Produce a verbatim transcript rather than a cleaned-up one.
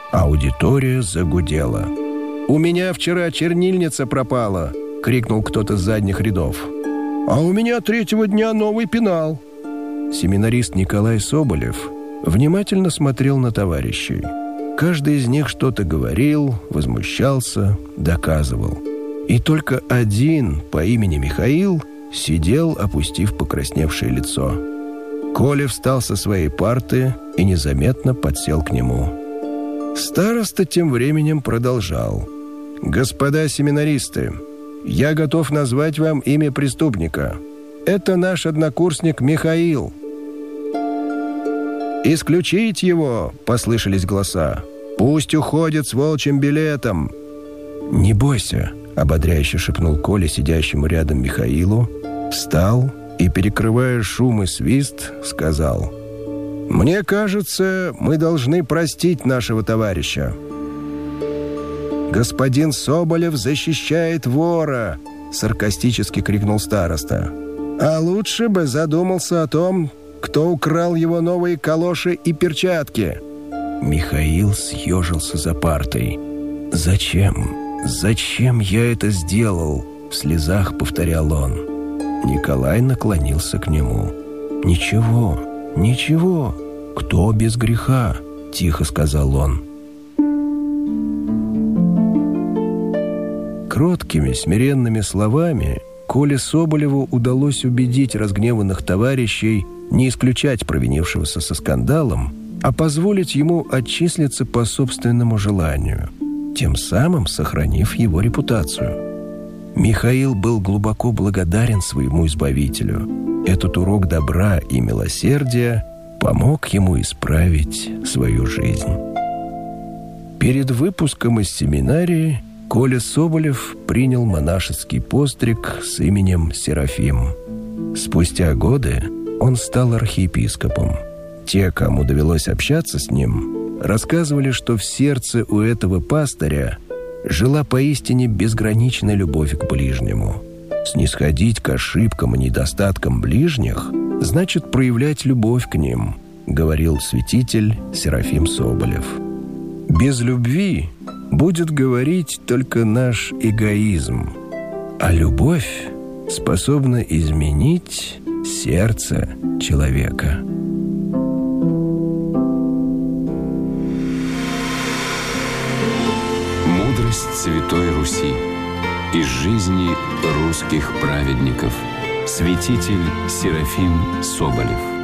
Аудитория загудела. «У меня вчера чернильница пропала!» — крикнул кто-то с задних рядов. «А у меня третьего дня новый пенал!» Семинарист Николай Соболев внимательно смотрел на товарищей. Каждый из них что-то говорил, возмущался, доказывал. И только один по имени Михаил сидел, опустив покрасневшее лицо. Коля встал со своей парты и незаметно подсел к нему. Староста тем временем продолжал. «Господа семинаристы, я готов назвать вам имя преступника. Это наш однокурсник Михаил». «Исключить его!» — послышались голоса. «Пусть уходит с волчьим билетом!» «Не бойся!» — ободряюще шепнул Коля сидящему рядом Михаилу, встал и, перекрывая шум и свист, сказал: «Мне кажется, мы должны простить нашего товарища. Господин Соболев защищает вора!» — саркастически крикнул староста. «А лучше бы задумался о том, кто украл его новые калоши и перчатки». Михаил съежился за партой. «Зачем? Зачем я это сделал?» — в слезах повторял он. Николай наклонился к нему. «Ничего, ничего. Кто без греха?» — тихо сказал он. Кроткими, смиренными словами Коле Соболеву удалось убедить разгневанных товарищей не исключать провинившегося со скандалом, а позволить ему отчислиться по собственному желанию, тем самым сохранив его репутацию. Михаил был глубоко благодарен своему избавителю. Этот урок добра и милосердия помог ему исправить свою жизнь. Перед выпуском из семинарии Коля Соболев принял монашеский постриг с именем Серафим. Спустя годы он стал архиепископом. Те, кому довелось общаться с ним, рассказывали, что в сердце у этого пастыря жила поистине безграничная любовь к ближнему. Снисходить к ошибкам и недостаткам ближних значит проявлять любовь к ним, говорил святитель Серафим Соболев. Без любви будет говорить только наш эгоизм, а любовь способна изменить сердце человека. Мудрость Святой Руси из жизни русских праведников. Святитель Серафим Соболев.